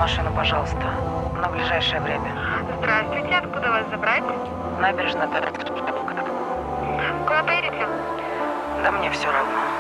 машину, пожалуйста. На ближайшее время. Здравствуйте, откуда вас забрать? Набережная. Куда поедете? Да мне все равно.